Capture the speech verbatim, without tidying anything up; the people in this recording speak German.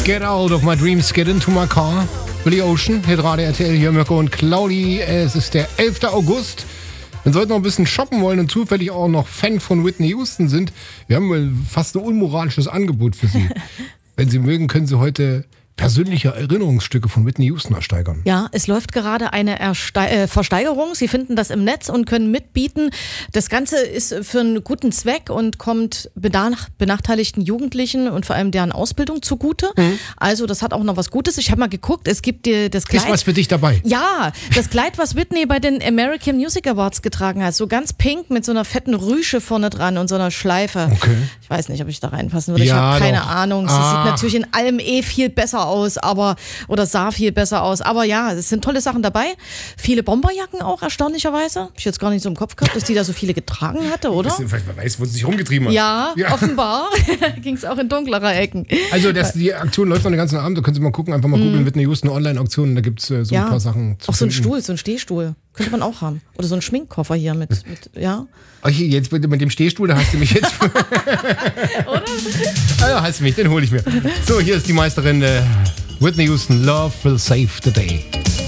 Get out of my dreams, get into my car. Billy Ocean, Hitradio R T L, hier Mirko und Claudi. Es ist der elfter August. Wenn Sie heute noch ein bisschen shoppen wollen und zufällig auch noch Fan von Whitney Houston sind, wir haben fast ein unmoralisches Angebot für Sie. Wenn Sie mögen, können Sie heute persönliche Erinnerungsstücke von Whitney Houston ersteigern. Ja, es läuft gerade eine Erste- äh, Versteigerung. Sie finden das im Netz und können mitbieten. Das Ganze ist für einen guten Zweck und kommt benach- benachteiligten Jugendlichen und vor allem deren Ausbildung zugute. Mhm. Also das hat auch noch was Gutes. Ich habe mal geguckt, es gibt dir das Kleid. Ist was für dich dabei? Ja, das Kleid, was Whitney bei den American Music Awards getragen hat. So ganz pink mit so einer fetten Rüsche vorne dran und so einer Schleife. Okay. Ich weiß nicht, ob ich da reinpassen würde. Ja, ich habe keine doch. Ahnung. Sie Ah. sieht natürlich in allem eh viel besser aus, aber oder sah viel besser aus. Aber ja, es sind tolle Sachen dabei. Viele Bomberjacken auch, erstaunlicherweise. Hab ich jetzt gar nicht so im Kopf gehabt, dass die da so viele getragen hatte, oder? Vielleicht man weiß, wo sie sich rumgetrieben hat. Ja, Ja. offenbar. Ging es auch in dunklerer Ecken. Also das, die Aktion läuft noch den ganzen Abend. Da können Sie mal gucken, einfach mal googeln, Whitney Houston Online-Auktionen. Da gibt es äh, so Ja. ein paar Sachen zu Auch so ein finden. Stuhl, so ein Stehstuhl. Könnte man auch haben. Oder so ein Schminkkoffer hier mit, mit ja. Ach, hier, jetzt bitte mit dem Stehstuhl, da hast du mich jetzt. Oder? Also hast du mich, den hole ich mir. So, hier ist die Meisterin äh, Whitney Houston. Love will save the day.